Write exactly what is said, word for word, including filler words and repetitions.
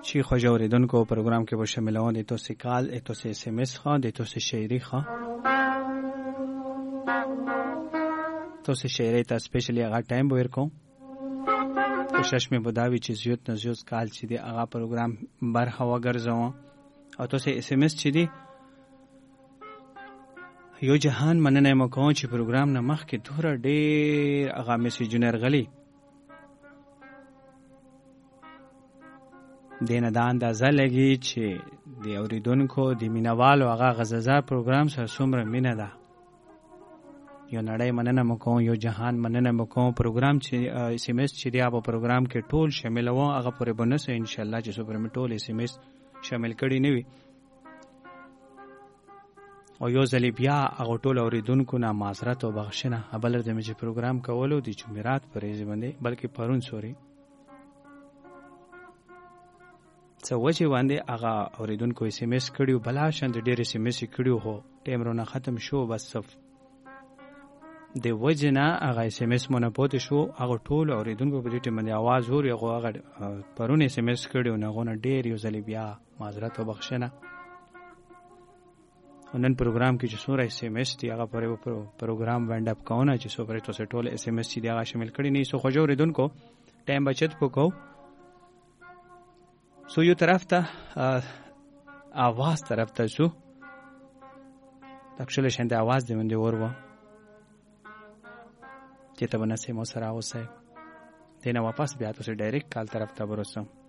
چی خوش اوریدونکو پروگرام کې به شاملون دي تاسو کال تاسو اس ام اس خان دي تاسو شاعري خان تاسو شاعري ته سپیشلی هغه ټایم به ورکوم کوشش مې بداوي چې زیات نه زیات کال چې دی هغه پروگرام برخه وګرځوم او تاسو اس ام اس چې دی یو جهان مننه مو کوم چې پروگرام نه مخکې دوره ډېر هغه میسیجونه راغلي دینه دا اندازه لګي چې د اوریدونکو د مینوالو هغه غزازه پروگرام سره څومره مینه ده یو نړۍ مننه مو کوم یو جهان مننه مو کوم پروگرام چې اس ام اس چې دی هغه پروگرام کې ټول شامل و هغه پورې بنس ان شاء الله چې سپر ټول اس ام اس شامل کړي نه وي او یو ځلې بیا هغه ټول اوریدونکو نه معذرت او بخښنه ابل د مې پروگرام کولو د جمعرات پرې باندې بلکې پرون سوري څه وجه باندې هغه اوریدونکو اس ام اس کړیو بلا شند ډېر اس ام اس کړیو هو ټیم رونه ختم شو بس صف د وجه نه هغه اس ام اس مونږ پوت شو هغه ټول اوریدونکو په دې ټیم باندې आवाज ور یو هغه پرون اس ام اس کړیو نه غو نه ډېر یو ځلې بیا معذرت او بخښنه نن پروگرام کې چې څوره اس ام اس دی هغه پر پروگرام وینډ اپ کوونه چې څو پرې تاسو ټول اس ام اس دی هغه شامل کړی نه سو خوځو اوریدونکو ټایم بچت وکاو سو یو طرف ته आवाज طرف ته شو تکشل شنده आवाज دی منده ورو چې ته ونه سمو سره اوسه دینه واپس بیا تاسو ډایرکټ کال طرف ته ورسم